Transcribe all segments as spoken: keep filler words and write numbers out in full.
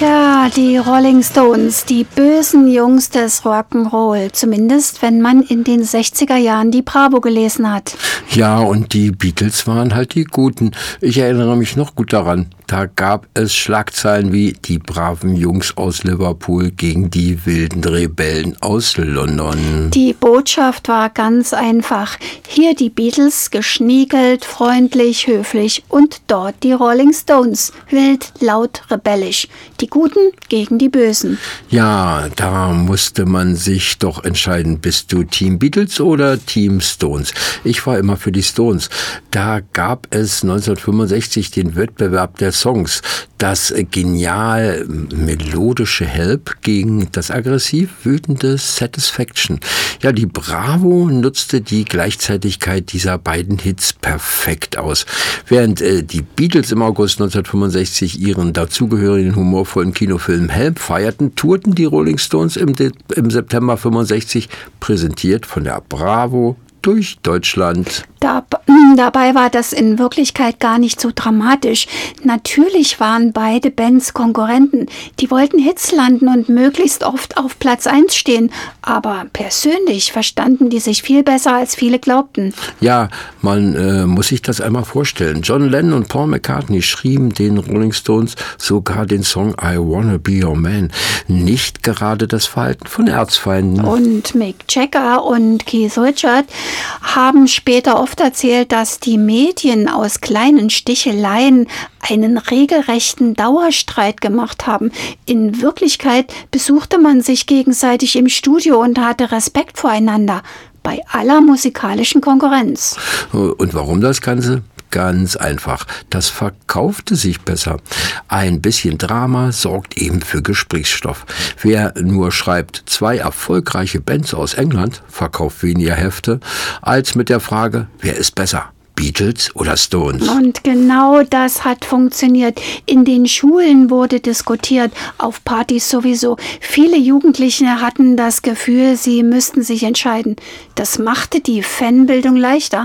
Tja, die Rolling Stones, die bösen Jungs des Rock'n'Roll, zumindest wenn man in den sechziger Jahren die Bravo gelesen hat. Ja, und die Beatles waren halt die Guten. Ich erinnere mich noch gut daran. Da gab es Schlagzeilen wie die braven Jungs aus Liverpool gegen die wilden Rebellen aus London. Die Botschaft war ganz einfach. Hier die Beatles, geschniegelt, freundlich, höflich, und dort die Rolling Stones, wild, laut, rebellisch. Die Guten gegen die Bösen. Ja, da musste man sich doch entscheiden, bist du Team Beatles oder Team Stones? Ich war immer für die Stones. Da gab es neunzehnhundertfünfundsechzig den Wettbewerb der Songs, das genial melodische Help gegen das aggressiv wütende Satisfaction. Ja, die Bravo nutzte die Gleichzeitigkeit dieser beiden Hits perfekt aus. Während äh, die Beatles im August neunzehnhundertfünfundsechzig ihren dazugehörigen humorvollen Kinofilm Help feierten, tourten die Rolling Stones im, De- im September fünfundsechzig, präsentiert von der Bravo durch Deutschland. Da, dabei war das in Wirklichkeit gar nicht so dramatisch. Natürlich waren beide Bands Konkurrenten. Die wollten Hits landen und möglichst oft auf Platz eins stehen. Aber persönlich verstanden die sich viel besser, als viele glaubten. Ja, man äh, muss sich das einmal vorstellen. John Lennon und Paul McCartney schrieben den Rolling Stones sogar den Song I Wanna Be Your Man. Nicht gerade das Verhalten von Erzfeinden. Und Mick Jagger und Keith Richards haben später oft erzählt, dass die Medien aus kleinen Sticheleien einen regelrechten Dauerstreit gemacht haben. In Wirklichkeit besuchte man sich gegenseitig im Studio und hatte Respekt voreinander, bei aller musikalischen Konkurrenz. Und warum das Ganze? Ganz einfach. Das verkaufte sich besser. Ein bisschen Drama sorgt eben für Gesprächsstoff. Wer nur schreibt, zwei erfolgreiche Bands aus England, verkauft weniger Hefte, als mit der Frage, wer ist besser? Beatles oder Stones? Und genau das hat funktioniert. In den Schulen wurde diskutiert, auf Partys sowieso. Viele Jugendliche hatten das Gefühl, sie müssten sich entscheiden. Das machte die Fanbildung leichter.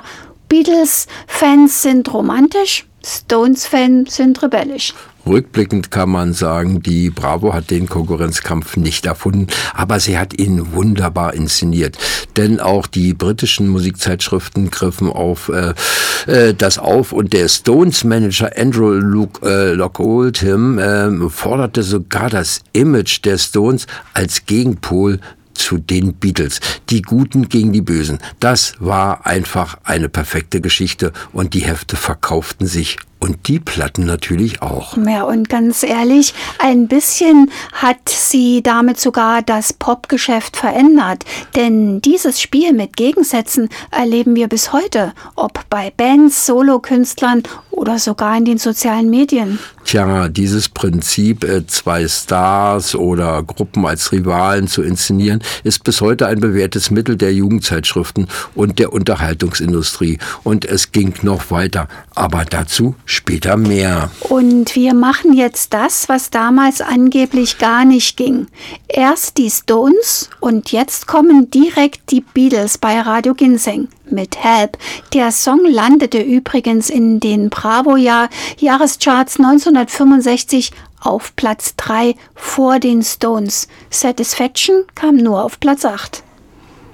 Beatles-Fans sind romantisch, Stones-Fans sind rebellisch. Rückblickend kann man sagen, die Bravo hat den Konkurrenzkampf nicht erfunden, aber sie hat ihn wunderbar inszeniert. Denn auch die britischen Musikzeitschriften griffen auf äh, äh, das auf und der Stones-Manager Andrew Luke, äh, Lock Oldham äh, forderte sogar das Image der Stones als Gegenpol zu den Beatles. Die Guten gegen die Bösen. Das war einfach eine perfekte Geschichte und die Hefte verkauften sich. Und die Platten natürlich auch. Ja, und ganz ehrlich, ein bisschen hat sie damit sogar das Popgeschäft verändert. Denn dieses Spiel mit Gegensätzen erleben wir bis heute, ob bei Bands, Solokünstlern oder sogar in den sozialen Medien. Tja, dieses Prinzip, äh, zwei Stars oder Gruppen als Rivalen zu inszenieren, ist bis heute ein bewährtes Mittel der Jugendzeitschriften und der Unterhaltungsindustrie. Und es ging noch weiter. Aber dazu später mehr. Und wir machen jetzt das, was damals angeblich gar nicht ging. Erst die Stones und jetzt kommen direkt die Beatles bei Radio Ginseng mit Help. Der Song landete übrigens in den Bravo-Jahrescharts neunzehnhundertfünfundsechzig auf Platz drei vor den Stones. Satisfaction kam nur auf Platz acht.